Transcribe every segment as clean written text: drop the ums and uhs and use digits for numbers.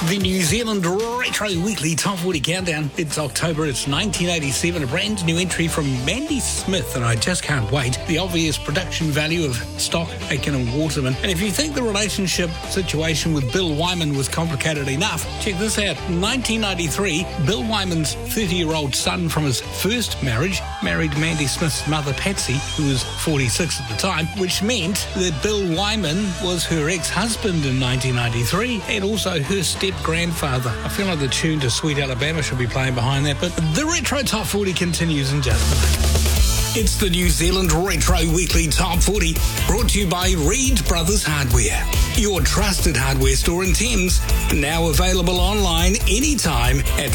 The New Zealand Retro Weekly Top 40 Countdown. It's October, it's 1987, a brand new entry from Mandy Smith, and I just can't wait. The obvious production value of Stock, Aitken and Waterman. And if you think the relationship situation with Bill Wyman was complicated enough, check this out. 1993, Bill Wyman's 30-year-old son from his first marriage married Mandy Smith's mother, Patsy, who was 46 at the time, which meant that Bill Wyman was her ex-husband in 1993 and also her step-grandfather. I feel like the tune to Sweet Alabama should be playing behind that, but the Retro Top 40 continues in just a minute. It's the New Zealand Retro Weekly Top 40, brought to you by Reed Brothers Hardware, your trusted hardware store in Thames, now available online anytime at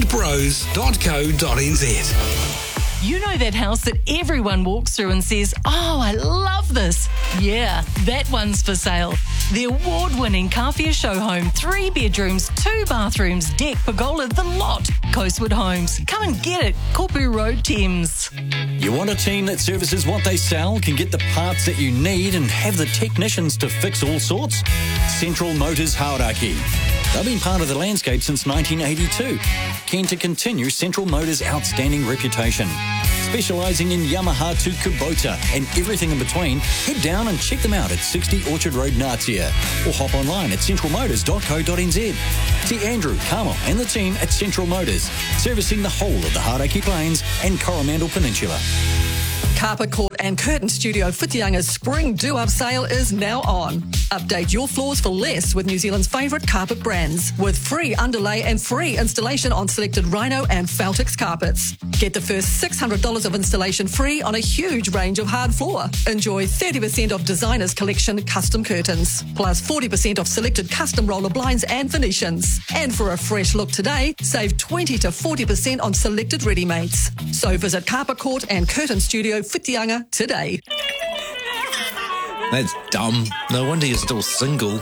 reedbros.co.nz. You know that house that everyone walks through and says, "Oh, I love this." Yeah, that one's for sale. The award-winning Kawhia Show Home, 3 bedrooms, 2 bathrooms, deck, pergola, the lot. Coastwood Homes. Come and get it. Kopu Road, Thames. You want a team that services what they sell, can get the parts that you need and have the technicians to fix all sorts? Central Motors Hauraki. They've been part of the landscape since 1982. Keen to continue Central Motors' outstanding reputation. Specialising in Yamaha to Kubota and everything in between, head down and check them out at 60 Orchard Road, Ngatea, or hop online at centralmotors.co.nz. See Andrew, Carmel and the team at Central Motors, servicing the whole of the Hauraki Plains and Coromandel Peninsula. Carpet Court and Curtain Studio Whitianga's Spring Do-Up sale is now on. Update your floors for less with New Zealand's favourite carpet brands, with free underlay and free installation on selected Rhino and Feltix carpets. Get the first $600 of installation free on a huge range of hard floor. Enjoy 30% off Designers Collection custom curtains, plus 40% off selected custom roller blinds and Venetians. And for a fresh look today, save 20 to 40% on selected ready-mates. So visit Carpet Court and Curtain Studio Whitianga today. That's dumb. No wonder you're still single.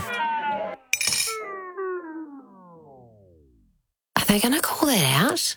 Are they going to call that out?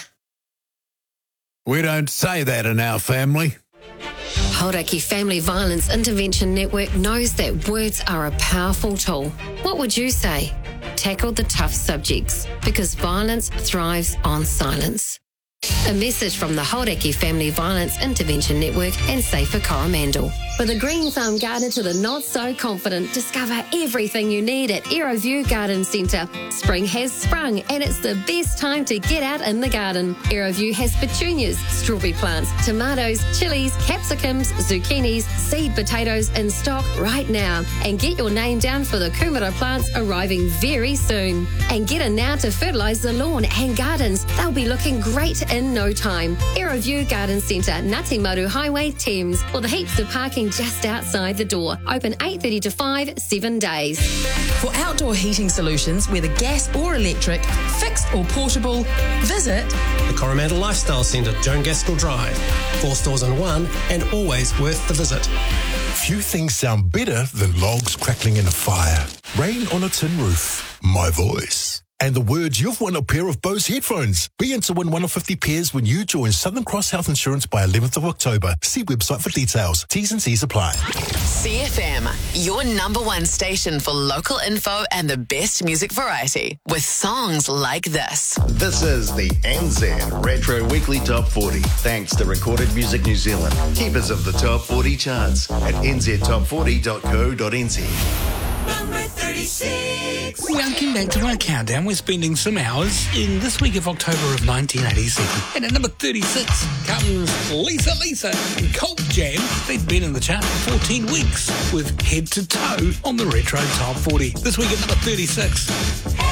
We don't say that in our family. Hauraki Family Violence Intervention Network knows that words are a powerful tool. What would you say? Tackle the tough subjects, because violence thrives on silence. A message from the Hauraki Family Violence Intervention Network and Safer Coromandel. For the green thumb gardener to the not so confident, discover everything you need at Aeroview Garden Centre. Spring has sprung and it's the best time to get out in the garden. Aeroview has petunias, strawberry plants, tomatoes, chilies, capsicums, zucchinis, seed potatoes in stock right now. And get your name down for the kumara plants arriving very soon. And get in now to fertilise the lawn and gardens. They'll be looking great in no time. Aeroview Garden Centre, Ngati Maru Highway, Thames. For the heaps of parking just outside the door. Open 8:30 to 5, 7 days. For outdoor heating solutions, whether gas or electric, fixed or portable, visit the Coromandel Lifestyle Centre, Joan Gaskell Drive. 4 stores in one and always worth the visit. Few things sound better than logs crackling in a fire, rain on a tin roof, my voice, and the words you've won a pair of Bose headphones. Be in to win one of 50 pairs when you join Southern Cross Health Insurance by 11th of October. See website for details. T's and C's apply. CFM, your number one station for local info and the best music variety, with songs like this. This is the NZ Retro Weekly Top 40, thanks to Recorded Music New Zealand, keepers of the Top 40 charts at nztop40.co.nz. Number 36. Welcome back to our countdown. We're spending some hours in this week of October of 1987. And at number 36 comes Lisa and Colt Jam. They've been in the chart for 14 weeks with Head to Toe on the Retro Top 40. This week at number 36.